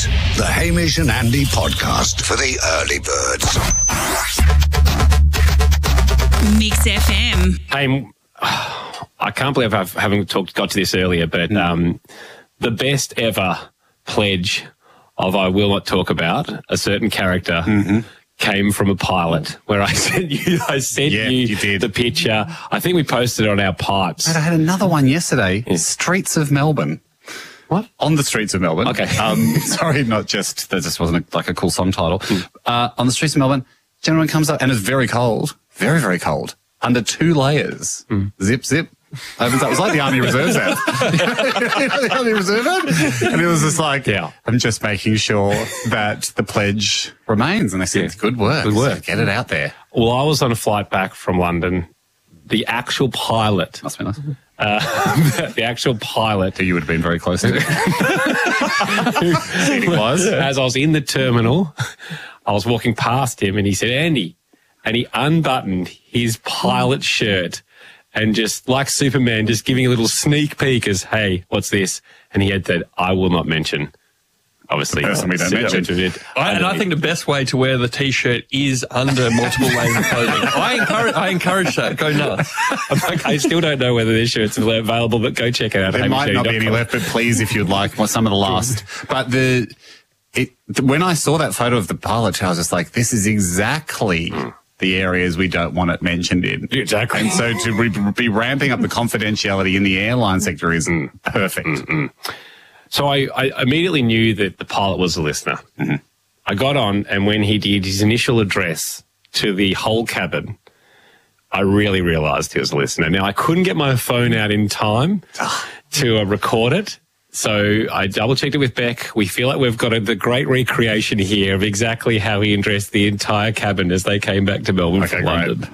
The Hamish and Andy podcast for the early birds. Mix FM. Hey, I can't believe I haven't got to this earlier, but the best ever pledge of I will not talk about a certain character came from a pilot where I sent you the picture. I think we posted it on our pipes. I had another one yesterday. Streets of Melbourne. What? On the streets of Melbourne. Okay. Sorry, not just, that just wasn't like a cool song title. On the streets of Melbourne, gentleman comes up and it's very cold, very, very cold, under 2 layers. Zip, zip. Opens up. It was like the Army Reserve app. The Army Reserve app. And it was just like, I'm just making sure that the pledge remains. And they said, good work. Good work. So get it out there. Well, I was on a flight back from London. The actual pilot. Must be nice. The actual pilot. Who you would have been very close to. As I was in the terminal, I was walking past him and he said, Andy. And he unbuttoned his pilot shirt and just like Superman, just giving a little sneak peek as, hey, what's this? And he had that, I will not mention. Obviously, the person we don't mention. I think the best way to wear the T-shirt is under multiple layers of clothing. I encourage that. Go nuts. I still don't know whether this shirt's available, but go check it out. There might not be any left, but please, if you'd like, some of the last. But when I saw that photo of the pilot, I was just like, this is exactly the areas we don't want it mentioned in. Exactly. And so to be ramping up the confidentiality in the airline sector is perfect. So I immediately knew that the pilot was a listener. I got on, and when he did his initial address to the whole cabin, I really realised he was a listener. Now, I couldn't get my phone out in time to record it, so I double-checked it with Beck. We feel like we've got the great recreation here of exactly how he addressed the entire cabin as they came back to Melbourne from London.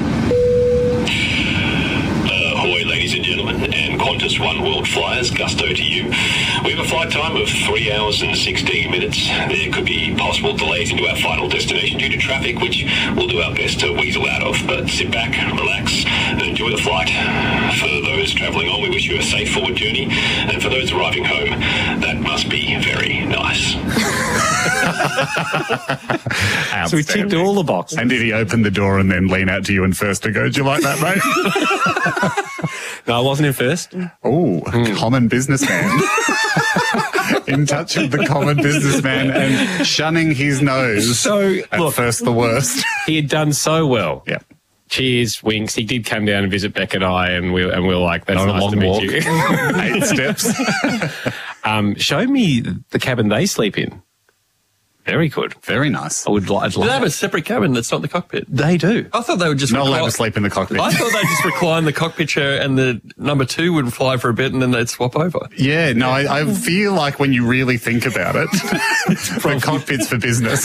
Ahoy, ladies and gentlemen, and Qantas One World Flyers, gusto to you. We have a flight time of 3 hours and 16 minutes. There could be possible delays into our final destination due to traffic, which we'll do our best to weasel out of. But sit back, relax, and enjoy the flight. For those travelling on, we wish you a safe forward journey. And for those arriving home, that must be very nice. So we ticked all the boxes. And did he open the door and then lean out to you and first to go, do you like that, mate? No, I wasn't in first. Oh, common businessman. In touch with the common businessman and shunning his nose. So, at first the worst. He had done so well. Yeah. Cheers, winks. He did come down and visit Beck and I, and we were like, that's Not a nice long to meet walk. you. 8 steps. Show me the cabin they sleep in. Very good. Very nice. I'd Do like they have a separate cabin that's not the cockpit? They do. I thought they would just Not allowed to sleep in the cockpit. I thought they'd just recline the cockpit chair and the number 2 would fly for a bit and then they'd swap over. Yeah, no, I feel like when you really think about it, the cockpit's for business.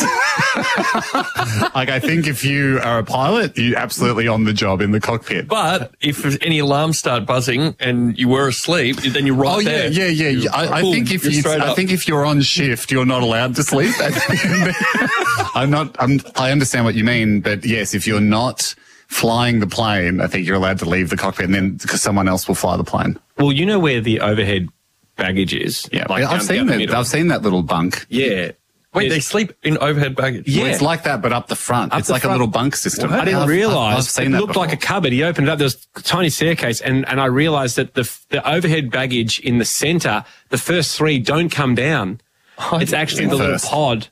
Like, I think if you are a pilot, you're absolutely on the job in the cockpit. But if any alarms start buzzing and you were asleep, then you're right there. Yeah. I think if you're on shift, you're not allowed to sleep. I understand what you mean, but yes, if you're not flying the plane, I think you're allowed to leave the cockpit, and then because someone else will fly the plane. Well, you know where the overhead baggage is? Yeah, like I've seen that. I've seen that little bunk. Yeah. Wait, they sleep in overhead baggage? Yeah. Well, it's like that, but up the front. It's like a little bunk system. I didn't realise it looked like a cupboard. He opened it up. There was a tiny staircase, and I realised that the overhead baggage in the centre, the first 3 don't come down. It's actually the little pod.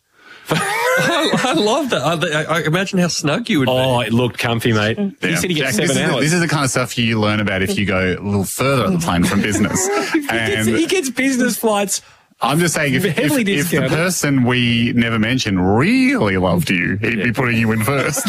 I love that. I imagine how snug you would be. Oh, it looked comfy, mate. Yeah. He said he gets Jack, 7 hours. This is the kind of stuff you learn about if you go a little further on the plane from business. He gets business flights. I'm just saying, if the person we never mentioned really loved you, he'd be putting you in first.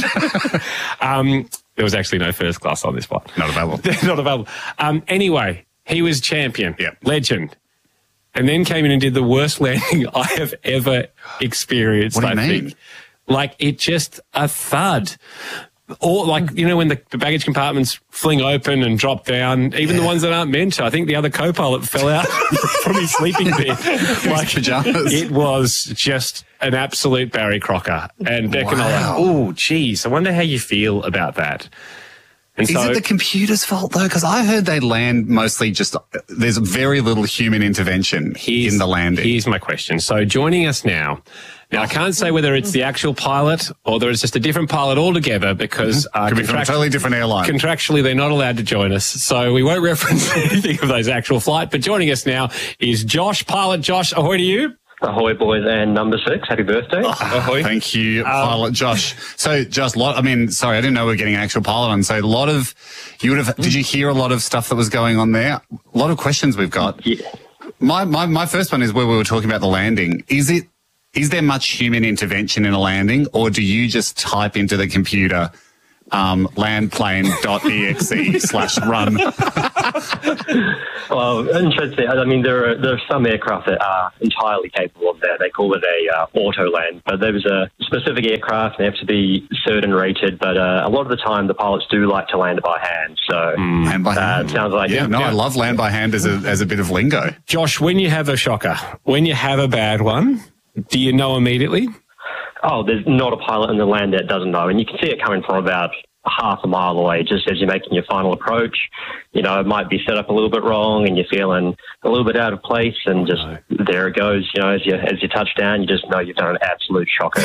There was actually no first class on this flight. Not available. Not available. Anyway, he was champion. Yep. Legend. And then came in and did the worst landing I have ever experienced, What do you I mean? think. Like, it just a thud. Or like, you know, when the baggage compartments fling open and drop down, even the ones that aren't meant to. I think the other co-pilot fell out from his sleeping bed. Like pajamas. It was just an absolute Barry Crocker. And Beck and I were like, oh, geez, I wonder how you feel about that. And Is it the computer's fault, though? Because I heard they land mostly just, there's very little human intervention in the landing. Here's my question. So joining us now, I can't say whether it's the actual pilot or whether it's just a different pilot altogether because Could be from a totally different airline. Contractually, they're not allowed to join us. So we won't reference anything of those actual flight. But joining us now is Josh, pilot Josh. Ahoy to you. Ahoy, boys, and number 6. Happy birthday. Ahoy. Thank you, pilot Josh. So, Josh, sorry, I didn't know we were getting an actual pilot on. So, did you hear a lot of stuff that was going on there? A lot of questions we've got. Yeah. My first one is where we were talking about the landing. Is there much human intervention in a landing, or do you just type into the computer landplane.exe/run? Well, interesting. I mean, there are some aircraft that are entirely capable of that. They call it a auto land, but there's a specific aircraft and they have to be cert and rated. But a lot of the time, the pilots do like to land by hand. So land by hand. It sounds like I love land by hand as a bit of lingo. Josh, when you have a shocker, when you have a bad one, do you know immediately? Oh, there's not a pilot in the land that doesn't know, and you can see it coming from about half a mile away just as you're making your final approach. You know, it might be set up a little bit wrong and you're feeling a little bit out of place, and just there it goes. You know, as you touch down, you just know you've done an absolute shocker.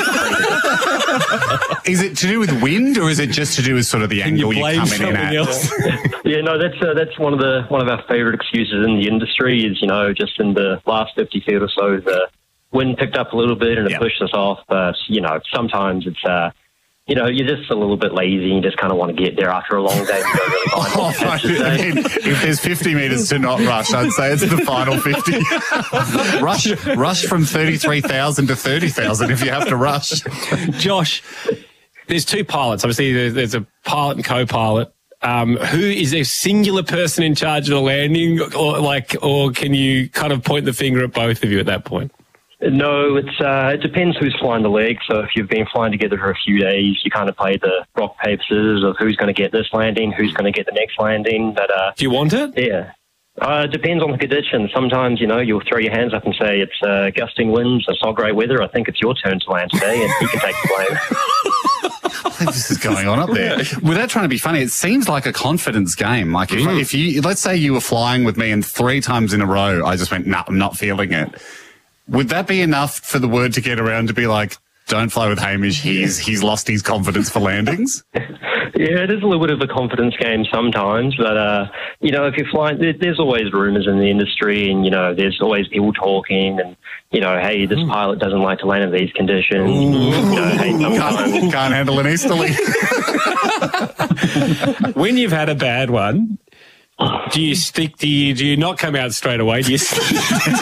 Is it to do with wind, or is it just to do with sort of the angle you're coming in at? Yeah, no, that's one of our favourite excuses in the industry is, you know, just in the last 50 feet or so, the wind picked up a little bit and it pushed us off. But, you know, sometimes it's, you know, you're just a little bit lazy and you just kind of want to get there after a long day. And don't really mind what if there's 50 metres to not rush, I'd say it's the final 50. rush from 33,000 to 30,000 if you have to rush. Josh, there's two pilots. Obviously, there's a pilot and co-pilot. Who is a singular person in charge of the landing, or can you kind of point the finger at both of you at that point? No, it depends who's flying the leg. So if you've been flying together for a few days, you kind of play the rock, paper, scissors of who's going to get this landing, who's going to get the next landing. But do you want it? Yeah. It depends on the conditions. Sometimes, you know, you'll throw your hands up and say, it's gusting winds, it's not great weather, I think it's your turn to land today, and you can take the blame. I think this is going on up there. Without trying to be funny, it seems like a confidence game. Like if you, let's say you were flying with me and 3 times in a row, I just went, nah, I'm not feeling it. Would that be enough for the word to get around to be like, don't fly with Hamish, he's lost his confidence for landings? Yeah, it is a little bit of a confidence game sometimes, but, you know, if you're flying, there's always rumours in the industry, and, you know, there's always people talking, and, you know, hey, this pilot doesn't like to land in these conditions. You know, hey, sometimes can't handle an easterly. When you've had a bad one, do you not come out straight away? Do you stay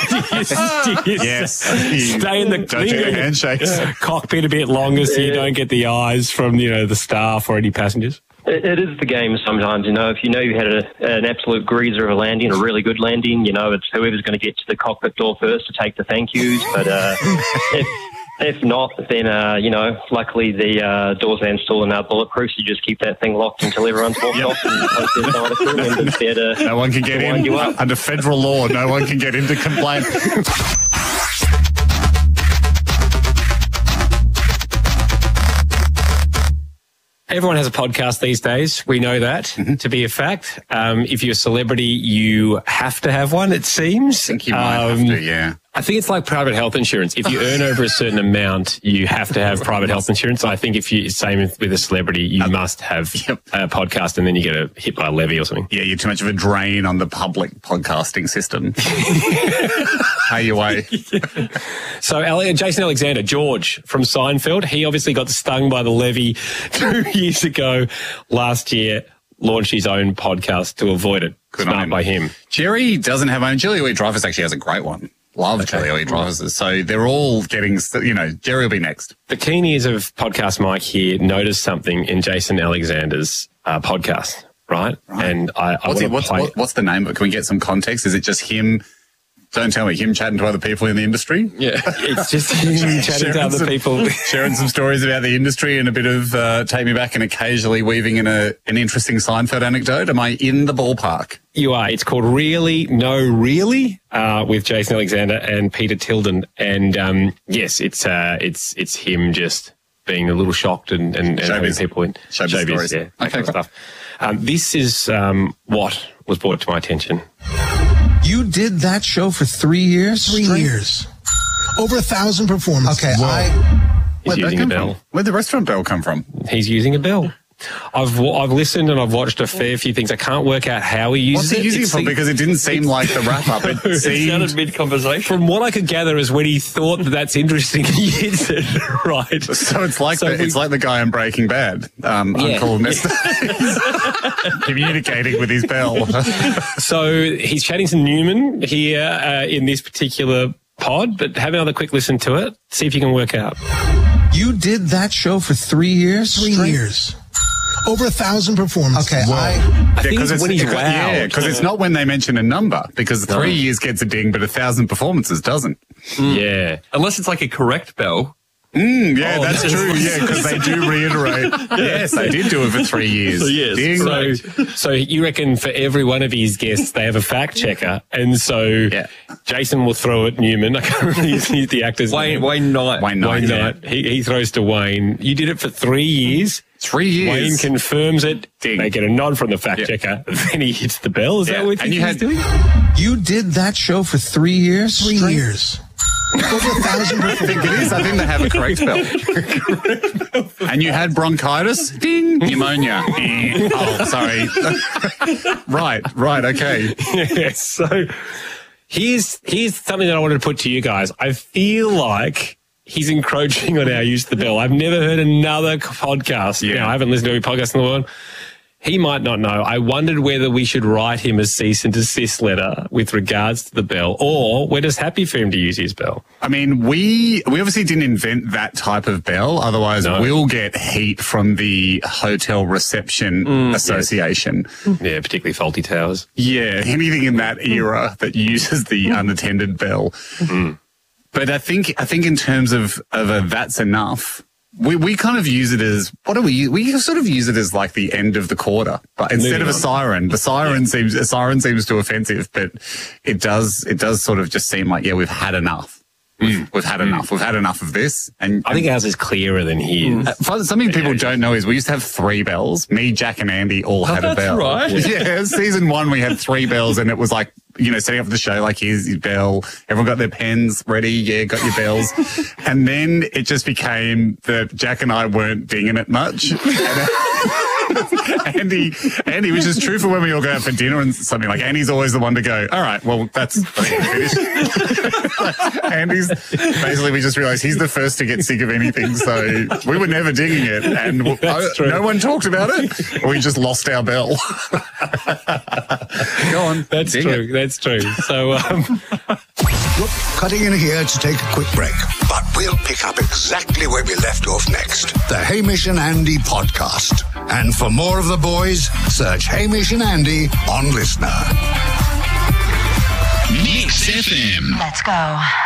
in the handshakes. cockpit a bit longer so you don't get the eyes from, you know, the staff or any passengers? It is the game sometimes, you know. If you know you had an absolute greaser of a landing, a really good landing, you know, it's whoever's going to get to the cockpit door first to take the thank yous. But if not, then, you know, luckily the doors are installed and are bulletproof, so you just keep that thing locked until everyone's walked off and hope there's no other crew members there to no one can get in. Under federal law, no one can get in to complain. Everyone has a podcast these days. We know that to be a fact. If you're a celebrity, you have to have one, it seems. I think you might have to, yeah. I think it's like private health insurance. If you earn over a certain amount, you have to have private health insurance. I think if you, same with a celebrity, you must have a podcast, and then you get hit by a levy or something. Yeah, you're too much of a drain on the public podcasting system. Pay your way. So Jason Alexander, George from Seinfeld, he obviously got stung by the levy 2 years ago. Last year, launched his own podcast to avoid it. Smart by him. Jerry doesn't have one. Julia Louis-Dreyfus actually has a great one. Love Julia Louis-Dreyfus. So they're all getting, you know, Jerry will be next. The keen ears of Podcast Mike here noticed something in Jason Alexander's podcast, right? And what's the name? Can we get some context? Is it just him? Don't tell me, him chatting to other people in the industry? Yeah, it's just him chatting to other people. Sharing some stories about the industry and a bit of Take Me Back, and occasionally weaving in an interesting Seinfeld anecdote. Am I in the ballpark? You are. It's called Really No Really with Jason Alexander and Peter Tilden. And yes, it's him just being a little shocked and having people in Showbiz stories. yeah, that Okay, kind of stuff. This is what was brought to my attention. You did that show for 3 years? 3 years. Over 1,000 performances. Okay, He's using a bell. Where'd the restaurant bell come from? He's using a bell. I've listened and I've watched a fair few things. I can't work out how he uses What's he it. using it for? Because it didn't seem like the wrap-up. It It seemed... sounded mid-conversation. From what I could gather is when he thought that that's interesting, he used it, right? So it's like it's like the guy in Breaking Bad, Uncle Mister, communicating with his bell. So he's chatting to Newman here in this particular pod, but have another quick listen to it. See if you can work out. You did that show for 3 years? 3 years. Over 1,000 performances. Okay, I think it's when he's loud. Yeah, because it's not when they mention a number. Because 3 years gets a ding, but 1,000 performances doesn't. Yeah. Unless it's like a correct bell. Yeah, that's true. Yeah, because they do reiterate. Yes, they did do it for 3 years. So, yes, Ding. correct. So you reckon for every one of his guests, they have a fact checker, and so Jason will throw at Newman. I can't really use the actor's name. Wayne Knight. Wayne Knight. Wayne yeah. Knight. He throws to Wayne. You did it for 3 years. 3 years. Wayne confirms it. Ding. They get a nod from the fact checker. Then he hits the bell. Is that what And you he's had- doing? You did that show for 3 years? 3 years. Over 1,000 I think it is. I think they have a correct spell. And you had bronchitis? Ding. Pneumonia. Oh, sorry. Right. Okay. Yeah, so here's something that I wanted to put to you guys. I feel like he's encroaching on our use of the bell. I've never heard another podcast. Yeah. I haven't listened to every podcast in the world. He might not know. I wondered whether we should write him a cease and desist letter with regards to the bell, or we're just happy for him to use his bell. I mean, we obviously didn't invent that type of bell. Otherwise, we'll get heat from the Hotel Reception Association. Yeah, particularly faulty towers. Yeah, anything in that era that uses the unattended bell. But I think in terms of a that's enough. We kind of use it as, what do we use? We sort of use it as like the end of the quarter, but instead of a siren, a siren seems too offensive, but it does sort of just seem like, yeah, we've had enough. We've had enough. We've had enough of this. And I think ours is clearer than his. something people don't know is we used to have 3 bells. Me, Jack and Andy all had a bell. right. Yeah, season 1 we had 3 bells and it was like, setting up the show, like, here's your bell. Everyone got their pens ready. Yeah, got your bells. And then it just became that Jack and I weren't dinging it much. Andy, which is true for when we all go out for dinner and something, like Andy's always the one to go, all right, well, that's finished. Andy's, basically we just realized he's the first to get sick of anything. So we were never dinging it. And no one talked about it. We just lost our bell. Go on. That's ding true. it. That's true. So, Look, cutting in here to take a quick break, but we'll pick up exactly where we left off next. The Hamish and Andy podcast. And for more of the boys, search Hamish and Andy on Listener. Mix FM. Let's go.